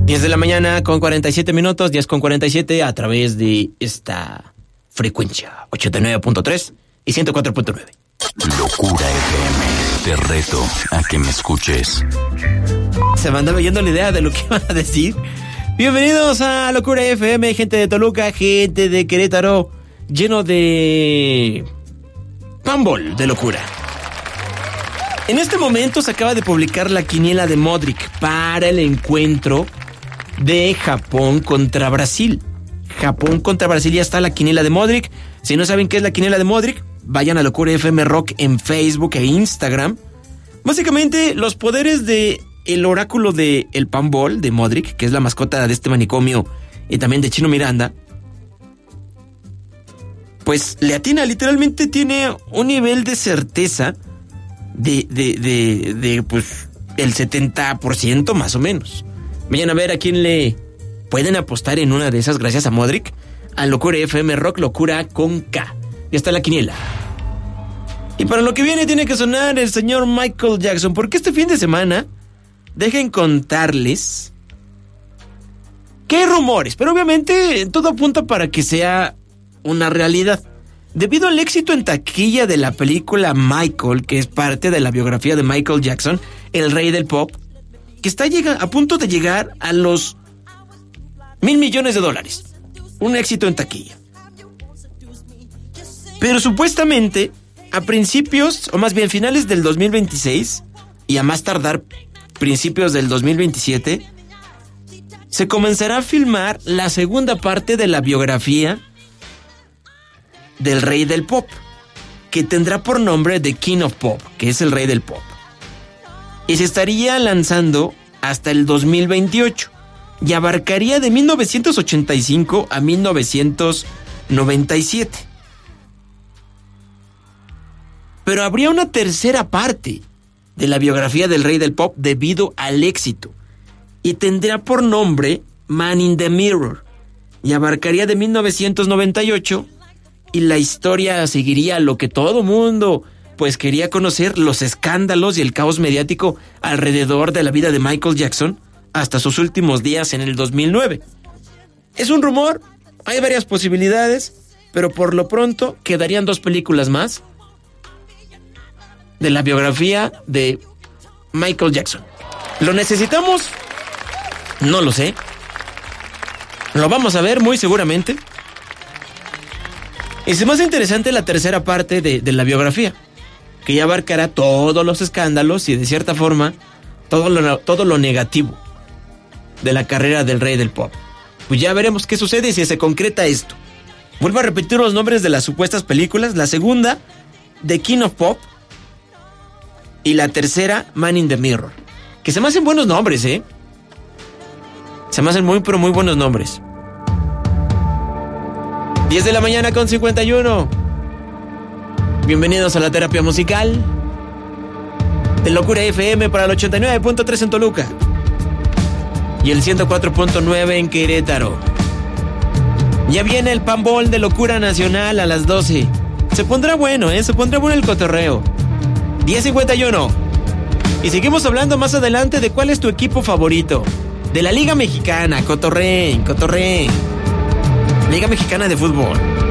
10 de la mañana con 47 minutos, 10 con 47 a través de esta frecuencia 89.3 y 104.9. Locura FM, te reto a que me escuches. Se me andaba yendo la idea de lo que iban a decir. Bienvenidos a Locura FM, gente de Toluca, gente de Querétaro, lleno de Pambol de locura. En este momento se acaba de publicar la quiniela de Modric para el encuentro de Japón contra Brasil. Japón contra Brasil, ya está la quiniela de Modric. Si no saben qué es la quiniela de Modric, vayan a Locura FM Rock en Facebook e Instagram. Básicamente, los poderes de el oráculo de el Pambol de Modric, que es la mascota de este manicomio y también de Chino Miranda, pues le atina, literalmente tiene un nivel de certeza de pues el 70% más o menos. Vayan a ver a quién le pueden apostar en una de esas gracias a Modric, a Locura FM Rock, Locura con K. Ya está la quiniela. Y para lo que viene tiene que sonar el señor Michael Jackson, porque este fin de semana, dejen contarles que hay rumores, pero obviamente todo apunta para que sea una realidad. Debido al éxito en taquilla de la película Michael, que es parte de la biografía de Michael Jackson, el rey del pop, que está a punto de llegar a los $1,000 millones. Un éxito en taquilla. Pero supuestamente, a principios, o más bien finales del 2026, y a más tardar principios del 2027, se comenzará a filmar la segunda parte de la biografía del rey del pop, que tendrá por nombre The King of Pop, que es el rey del pop. Y se estaría lanzando hasta el 2028 y abarcaría de 1985 a 1997. Pero habría una tercera parte de la biografía del rey del pop debido al éxito y tendrá por nombre Man in the Mirror y abarcaría de 1998 y la historia seguiría lo que todo mundo pues quería conocer, los escándalos y el caos mediático alrededor de la vida de Michael Jackson hasta sus últimos días en el 2009. Es un rumor, hay varias posibilidades, pero por lo pronto quedarían 2 películas más de la biografía de Michael Jackson. ¿Lo necesitamos? No lo sé. Lo vamos a ver muy seguramente. Y es más interesante la tercera parte de la biografía, que ya abarcará todos los escándalos y de cierta forma todo lo negativo de la carrera del rey del pop. Pues ya veremos qué sucede si se concreta esto. Vuelvo a repetir los nombres de las supuestas películas. La segunda, The King of Pop, y la tercera, Man in the Mirror. Que se me hacen buenos nombres, Se me hacen muy, pero muy buenos nombres. 10 de la mañana con 51. Bienvenidos a la terapia musical de Locura FM para el 89.3 en Toluca y el 104.9 en Querétaro. Ya viene el Pambol de Locura Nacional a las 12. Se pondrá bueno, se pondrá bueno el cotorreo. 10:51. Y seguimos hablando más adelante de cuál es tu equipo favorito de la Liga Mexicana. Cotorreen. Liga Mexicana de Fútbol.